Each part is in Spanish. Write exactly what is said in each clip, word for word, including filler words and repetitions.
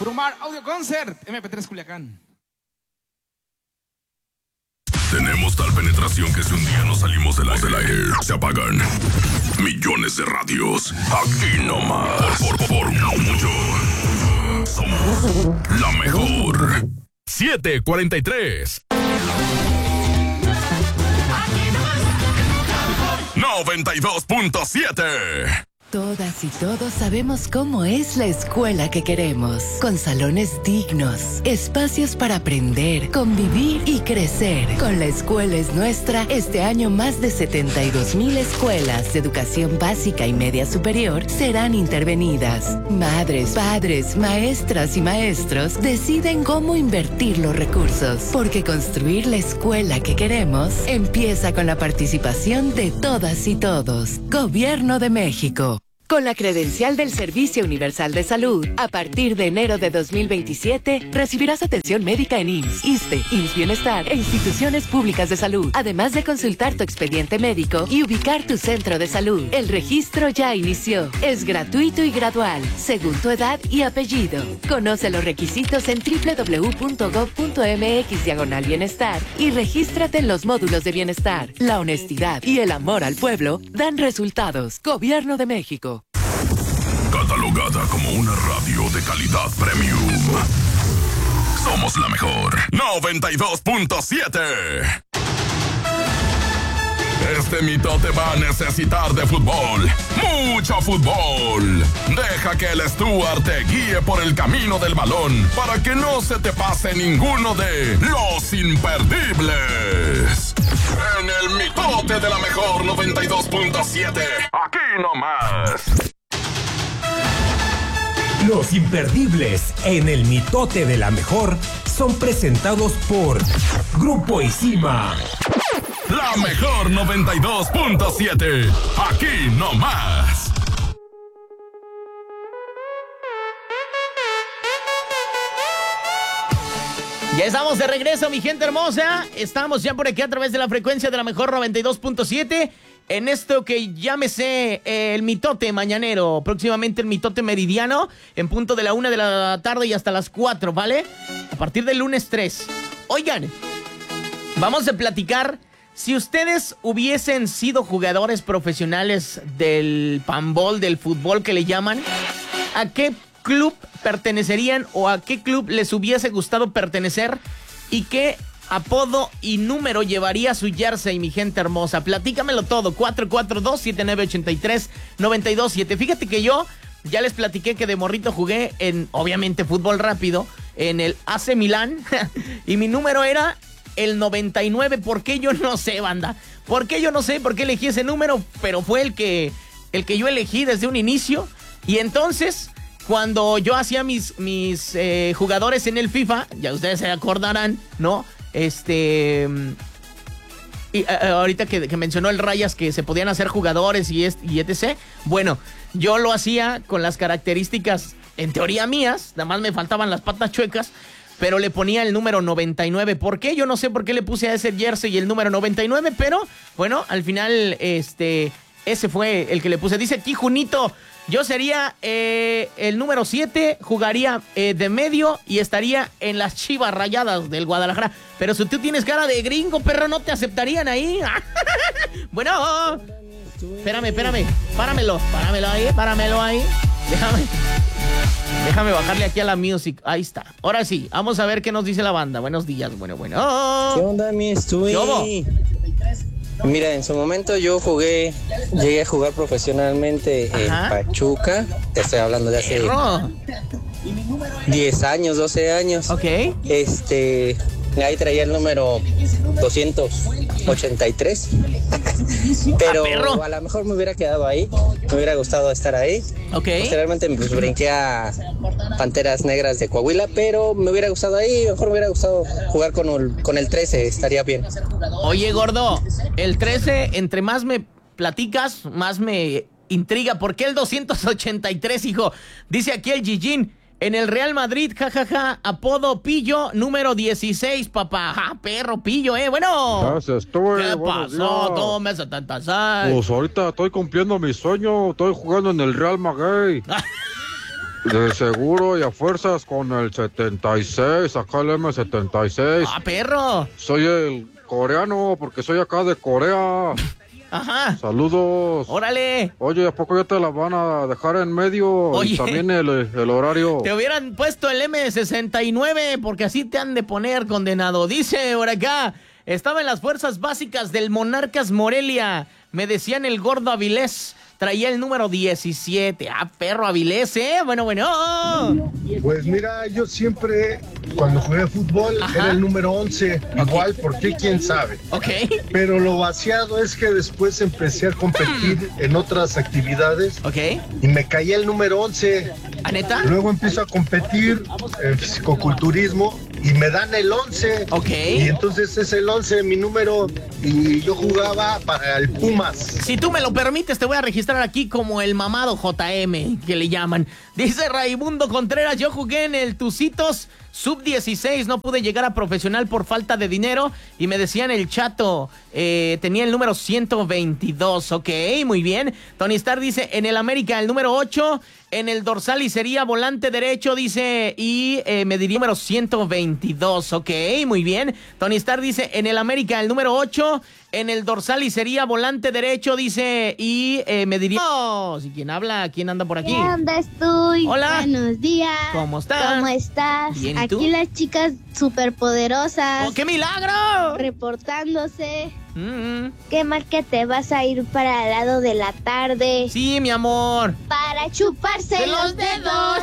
Trumar Audio Concert, eme pe tres Culiacán. Tenemos tal penetración que si un día nos salimos del aire, del aire se apagan millones de radios. Aquí nomás. Por, por, por mucho. Somos la mejor. siete cuarenta y tres. noventa y dos punto siete. Todas y todos sabemos cómo es la escuela que queremos, con salones dignos, espacios para aprender, convivir y crecer. Con La Escuela es Nuestra, este año más de setenta y dos mil escuelas de educación básica y media superior serán intervenidas. Madres, padres, maestras y maestros deciden cómo invertir los recursos, porque construir la escuela que queremos empieza con la participación de todas y todos. Gobierno de México. Con la credencial del Servicio Universal de Salud, a partir de enero de dos mil veintisiete, recibirás atención médica en I M S S, ISSSTE, I M S S Bienestar e instituciones públicas de salud, además de consultar tu expediente médico y ubicar tu centro de salud. El registro ya inició. Es gratuito y gradual, según tu edad y apellido. Conoce los requisitos en doble u doble u doble u punto gob punto eme equis diagonal bienestar y regístrate en los módulos de bienestar. La honestidad y el amor al pueblo dan resultados. Gobierno de México. Catalogada como una radio de calidad premium. Somos la mejor. noventa y dos punto siete. Este mitote va a necesitar de fútbol. Mucho fútbol. Deja que el Stuart te guíe por el camino del balón para que no se te pase ninguno de los imperdibles. En el mitote de la mejor noventa y dos punto siete. Aquí nomás. Los imperdibles en el mitote de la mejor son presentados por Grupo Isima. La mejor noventa y dos punto siete. Aquí nomás. Ya estamos de regreso, mi gente hermosa. Estamos ya por aquí a través de la frecuencia de la mejor noventa y dos punto siete. En esto que llámese eh, el mitote mañanero, próximamente el mitote meridiano, en punto de la una de la tarde y hasta las cuatro, ¿vale? A partir del lunes tres. Oigan, vamos a platicar, si ustedes hubiesen sido jugadores profesionales del panball, del fútbol que le llaman, ¿a qué club pertenecerían o a qué club les hubiese gustado pertenecer y qué apodo y número llevaría su jersey, mi gente hermosa? Platícamelo todo. Cuatro cuatro dos, siete nueve ocho tres, nueve dos siete. Fíjate que yo ya les platiqué que de morrito jugué en, obviamente, fútbol rápido, en el A C Milán, y mi número era el noventa y nueve. ¿Por qué? Yo no sé, banda. ¿Por qué? Yo no sé por qué elegí ese número, pero fue el que, el que yo elegí desde un inicio. Y entonces, cuando yo hacía mis, mis eh, jugadores en el FIFA, ya ustedes se acordarán, ¿no? Este... Y uh, ahorita que, que mencionó el Rayas que se podían hacer jugadores y, est- y etcétera. Bueno, yo lo hacía con las características, en teoría mías, nada más me faltaban las patas chuecas, pero le ponía el número noventa y nueve. ¿Por qué? Yo no sé por qué le puse a ese jersey el número noventa y nueve, pero bueno, al final este, ese fue el que le puse. Dice aquí Junito, yo sería eh, el número siete, jugaría eh, de medio y estaría en las Chivas Rayadas del Guadalajara. Pero si tú tienes cara de gringo, perro, no te aceptarían ahí. Bueno, espérame, espérame, páramelo, páramelo ahí, páramelo ahí. Déjame, déjame bajarle aquí a la music. Ahí está. Ahora sí, vamos a ver qué nos dice la banda. Buenos días, bueno, bueno. ¿Qué onda, mi Stewie? Mira, en su momento yo jugué, llegué a jugar profesionalmente en Ajá. Pachuca. Te estoy hablando de hace Perro. diez años, doce años. Ok. Este, ahí traía el número doscientos ochenta y tres. Pero ah, a lo mejor me hubiera quedado ahí, me hubiera gustado estar ahí. Ok. Posteriormente pues, brinqué a Panteras Negras de Coahuila, pero me hubiera gustado ahí, mejor me hubiera gustado jugar con el, con el trece, estaría bien. Oye, gordo, el trece, entre más me platicas, más me intriga. ¿Por qué el doscientos ochenta y tres, hijo? Dice aquí el Gigín. En el Real Madrid, jajaja, ja, ja, apodo Pillo, número dieciséis, papá. Ja, perro, Pillo, eh, bueno. Gracias, estuve. ¿Qué pasó? ¿Cómo me hace tanta sal? Pues ahorita estoy cumpliendo mi sueño, estoy jugando en el Real Madrid. De seguro y a fuerzas con el setenta y seis, acá el eme setenta y seis. ¡Ah, perro! Soy el coreano porque soy acá de Corea. Ajá. Saludos. ¡Órale! Oye, ¿a poco ya te la van a dejar en medio? Oye. Y también el, el horario. Te hubieran puesto el eme sesenta y nueve porque así te han de poner, condenado. Dice por acá, estaba en las fuerzas básicas del Monarcas Morelia. Me decían el gordo Avilés. Traía el número diecisiete. Ah, perro Avilés, ¿eh? Bueno, bueno. Pues mira, yo siempre, cuando jugué fútbol, Ajá. era el número once. Okay. Igual, ¿por qué? ¿Quién sabe? Ok. Pero lo vaciado es que después empecé a competir en otras actividades. Ok. Y me caía el número once. ¿A neta? Luego empiezo a competir en fisicoculturismo y me dan el once. Ok. Y entonces es el once mi número y yo jugaba para el Pumas. Si tú me lo permites, te voy a registrar aquí como el mamado J M, que le llaman. Dice Raimundo Contreras, yo jugué en el Tucitos sub dieciséis, no pude llegar a profesional por falta de dinero y me decían el chato, eh, tenía el número ciento veintidós, ok, muy bien. Tony Star dice, en el América el número ocho, en el dorsal y sería volante derecho, dice, y eh, me diría número ciento veintidós, ok, muy bien. Tony Star dice, en el América el número ocho, en el dorsal y sería volante derecho, dice, y eh, me diría... Oh, si quién habla, quién anda por aquí. ¿Qué onda, estoy? Hola. Buenos días. ¿Cómo estás? ¿Cómo estás? Bien, ¿y Aquí tú? las chicas superpoderosas. ¡Oh, qué milagro! Reportándose. Mm-hmm. Qué mal que te vas a ir para el lado de la tarde. Sí, mi amor. Para chuparse ¡De los, los dedos!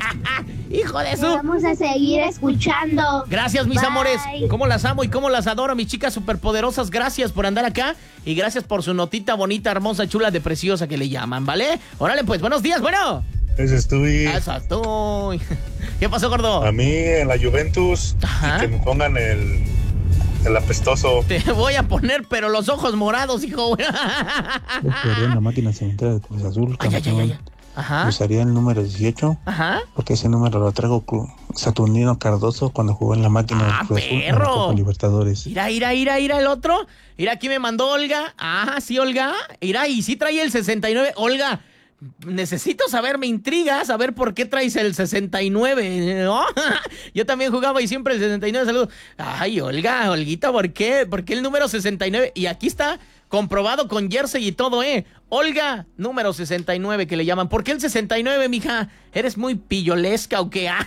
¡Hijo de Te su! vamos a seguir escuchando. Gracias, mis Bye. amores. Cómo las amo y cómo las adoro, mis chicas superpoderosas. Gracias por andar acá y gracias por su notita bonita, hermosa, chula, de preciosa que le llaman, ¿vale? Órale, pues, buenos días, bueno. Ese estoy. Eso estoy. ¿Qué pasó, gordo? A mí en la Juventus, Ajá. que me pongan el, el apestoso. Te voy a poner, pero los ojos morados, hijo. Yo jugaría en la máquina cementera de Cruz Azul, Ay, ay, campeón. ay, ay. Ajá. Usaría el número dieciocho, Ajá. porque ese número lo traigo con Saturnino Cardoso cuando jugó en la máquina Ah, de Cruz Azul en la perro. Copa Libertadores. Mira, mira, mira, mira el otro. Mira, aquí me mandó Olga. Ah, sí, Olga. Mira, y sí trae el sesenta y nueve. Olga, necesito saber, me intriga saber por qué traes el sesenta y nueve, ¿no? Yo también jugaba y siempre el sesenta y nueve, saludos. Ay, Olga, Olguita, ¿por qué? ¿Por qué el número sesenta y nueve? Y aquí está comprobado con jersey y todo, ¿eh? Olga, número sesenta y nueve que le llaman. ¿Por qué el sesenta y nueve, mija? ¿Eres muy pillolesca o qué? Ah,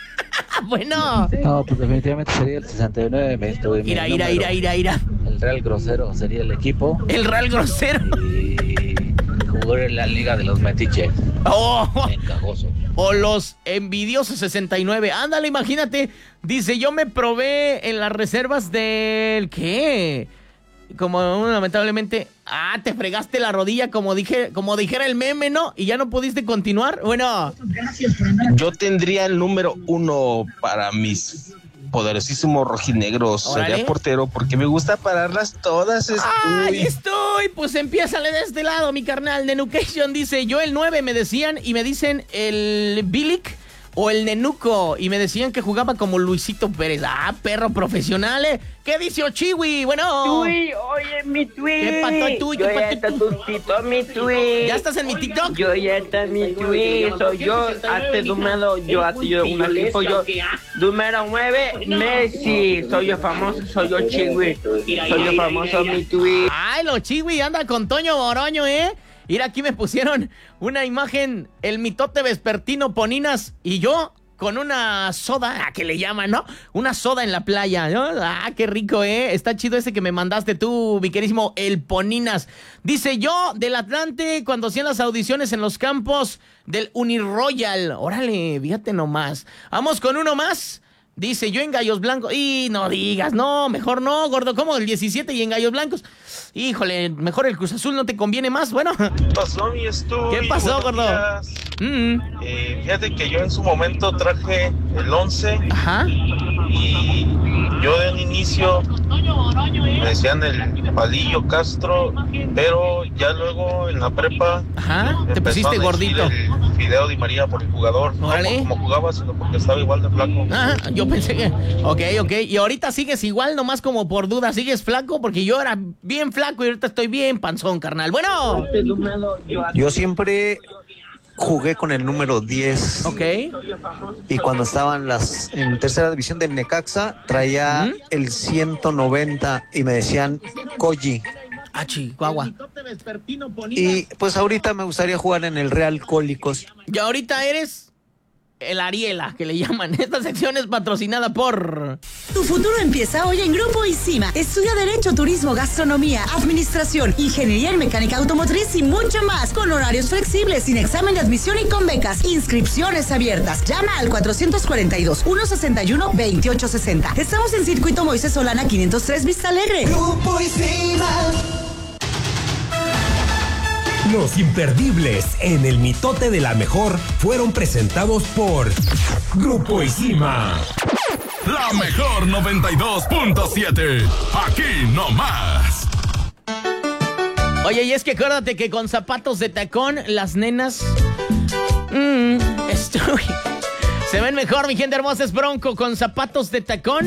bueno. No, pues definitivamente sería el sesenta y nueve. Me estoy, Ira, ira, ira, ira, ira. El Real Grosero sería el equipo. El Real Grosero. Y jugó en la Liga de los Metiches. Oh. Encajosos. O los envidiosos sesenta y nueve. Ándale, imagínate. Dice, yo me probé en las reservas del... ¿Qué? Como lamentablemente... Ah, te fregaste la rodilla como dije, como dijera el meme, ¿no? Y ya no pudiste continuar. Bueno. Yo tendría el número uno para mis poderosísimos rojinegros. Órale. Sería portero porque me gusta pararlas todas. Estoy. ¡Ay, estoy! Pues empiézale de este lado, mi carnal. Nenucation dice, yo el nueve me decían y me dicen el Bilic o el Nenuco. Y me decían que jugaba como Luisito Pérez. Ah, perro profesional, ¿eh? ¿Qué dice Ochiwi? Bueno. Tui, oye, mi Tui. ¿Qué pasó, Tui? Yo ¿Qué ya pasó, está Tui? tustito, mi Tui. ¿Ya estás en mi TikTok? Yo ya está mi Tui. Soy yo, hace número, yo hace yo un equipo, yo. Número nueve, Messi. Soy yo famoso, soy yo Chiwi. Soy yo famoso, mi Tui. Ay, lo Chiwi anda con Toño Boroño, ¿eh? Mira, aquí me pusieron una imagen, el mitote vespertino Poninas y yo con una soda, que le llaman, ¿no? Una soda en la playa, ¿no? Ah, qué rico, ¿eh? Está chido ese que me mandaste tú, mi querísimo El Poninas. Dice yo, del Atlante, cuando hacían las audiciones en los campos del Uniroyal. Órale, fíjate nomás. Vamos con uno más. Dice, yo en Gallos Blancos. Y no digas, no, mejor no, gordo. ¿Cómo? El diecisiete y en Gallos Blancos. Híjole, mejor el Cruz Azul no te conviene más. Bueno. ¿Qué pasó, mi estudio? ¿Qué pasó, gordo? Mm. Eh, fíjate que yo en su momento traje el once. Ajá. Y yo de un inicio me decían el Palillo Castro, pero ya luego en la prepa. Ajá. Te pusiste gordito. El Fideo Di María por el jugador. Órale. No por como jugaba, sino porque estaba igual de flaco. Ah, yo pensé que... Ok, ok. Y ahorita sigues igual, nomás como por duda. ¿Sigues flaco? Porque yo era bien flaco y ahorita estoy bien panzón, carnal. Bueno. Yo siempre jugué con el número diez. Ok. Y cuando estaba en, las, en tercera división del Necaxa, traía ¿Mm? el ciento noventa y me decían Koji. Ah, Chihuahua. Y pues ahorita me gustaría jugar en el Real Cólicos. Y ahorita eres el Ariela, que le llaman. Esta sección es patrocinada por... Tu futuro empieza hoy en Grupo ISIMA. Estudia Derecho, Turismo, Gastronomía, Administración, Ingeniería en Mecánica Automotriz y mucho más. Con horarios flexibles, sin examen de admisión y con becas. Inscripciones abiertas. Llama al cuatrocientos cuarenta y dos, ciento sesenta y uno, veintiocho sesenta. Estamos en Circuito Moisés Solana quinientos tres, Vista Alegre. Grupo ISIMA. Los imperdibles en el mitote de la mejor fueron presentados por Grupo ISIMA. La mejor noventa y dos punto siete. Aquí nomás. Oye, y es que acuérdate que con zapatos de tacón, las nenas... Mmm, estoy... Se ven mejor, mi gente hermosa, es Bronco con zapatos de tacón.